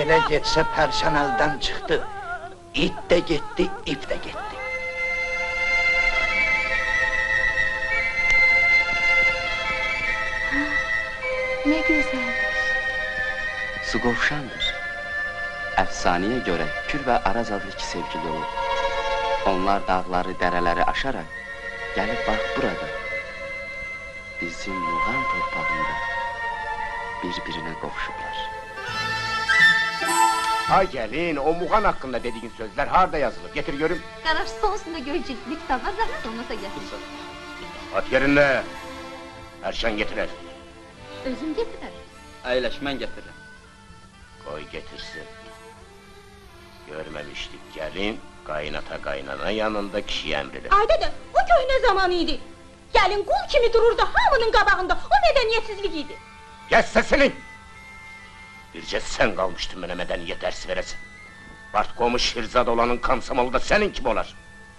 Belə getsə pərşan əldən çıxdı. İt də getdi, ip də getdi. Ne güzeldir. Su qovşandır. Əfsanəyə görə Kür və Araz adlı iki sevgili olub. Onlar dağları, dərələri aşaraq gəlib bax burada. Bizim Muğan torpağında bir-birinə qovuşublar. Ay gəlin, o Muğan haqqında dediğin sözler harada yazılıb? Getir görüm. Qaraş son üstünde görecek bir kitap var, zahmet olmasa getir. At yerinde. Erşen getirer. Özüm getirir. Əyləş, mən gətirirəm. Koy getirsin. Görmemiştik gelin, kaynata kaynana yanında kişi emrilir. Ay dede, o köhne zamanıydı. Gelin kul kimi dururdu hamının qabağında, o medeniyetsizlik idi. Kes sesini! Bircə sen kalmıştın bana medeniyet dersi veresin. Bartkomu Şirzad olanın kamsamalı da senin kim olar?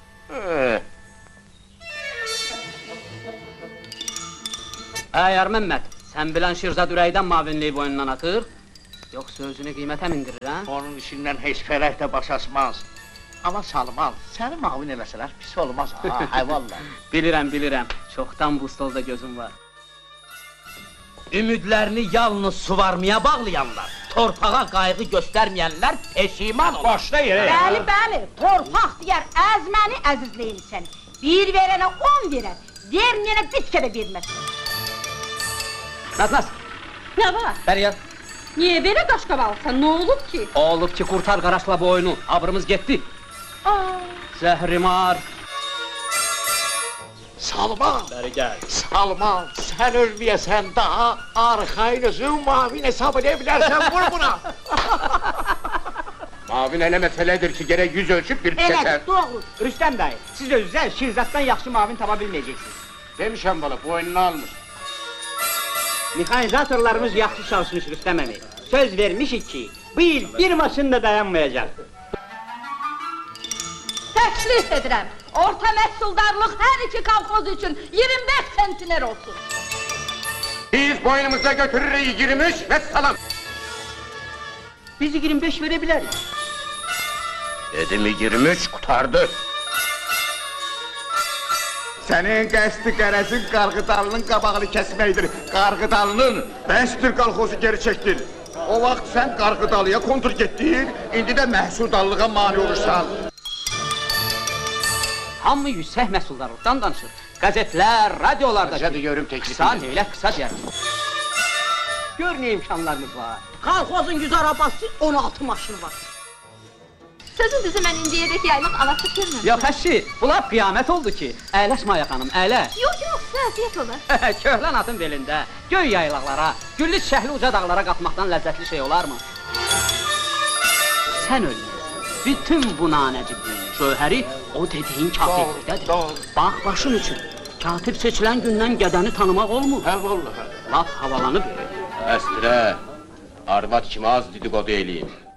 Əyər Məmməd, sən bilən Şirzad ürəkdən mavinliyi boynundan atır, yoxsa özünü qiymətə mindirir, hə? Onun işindən heç fərək də baş açmaz. Ama Salman, səni mavin eləsələr pis olmaz ha, hayvallah. Bilirəm, çoxdan bu stolda gözüm var. Ümidlərini yalnız suvarmaya bağlayanlar, torpağa qayğı göstərməyənlər peşiman olur. Başla yere! Bəli, bəli, torpaq deyər, əzməni əzizləyin səni. Bir verənə 10 verər, diğerinə bir kere verməz. Naz, Ne var? bəri yaz. Niye böyle qaşqavalsan, ne olub ki? Olub ki, qurtar Qaraşla bu oyunu, abrımız getdi. Zəhrimar. Salman, Bəri gəl. Salman, sen ölmeyesen daha arxayın özün mavin hesab edebilirsen vur buna. Mavin elə məsələdir ki, gerek yüz ölçüp bir çeker. Evet, doğru. Rüstəm dayı, siz özünüzə Şirzaddan yaxşı mavin tapa bilməyəcəksiniz. Demişəm bana, boynunu almış. Mexanizatorlarımız yaxşı çalışmış Rüstəm əmi. Söz vermişik ki, bu il bir maşın da dayanmayacaq. Təklif edirəm, orta məhsuldarlıq hər iki kolxoz üçün 25 sentiner olsun. Biz boynumuzda götürürük 23 ve salam. Biz 25 verebiliriz. Dedim 23 kurtardı. Senin qəsdi qərəzin Qarğıdalının qabağını kəsməkdir. Qarğıdalının Bəstir kolxozu geri çəkdir. O vaxt sən Qarğıdalıya kontur getdin, indi də məhsuldallığa mani olursan. Hamı yüksək məhsuldarlıqdan danışır. Qəzetlər, radiolarda... Hadi görüm teklifini. Qısa, neylək qısa deyərim. Gör ne imkanlarımız var. Kolxozun güzar abası 16 maşını var. Sözün düzü mən indiyədək yaylıq alasıq görməmişim. Yox əşi, bu lap qiyamət oldu ki. Əyləş Maya xanım, əyləş. Yox, vəziyyət olur. Köhlən atın belində, göy yaylaqlara, güllü çiçəkli uca dağlara qalxmaqdan ləzzətli şey olarmı? Sən ölməyəsən, bütün bu nanəcibliyin şöhəri o dediyin katiblikdədir. Bax başın üçün, katib seçilən gündən qədəni tanımaq olmur. Hə vallahi. Lap havalanıb. Əstrə, arvad kimi az dedikodu eləyin.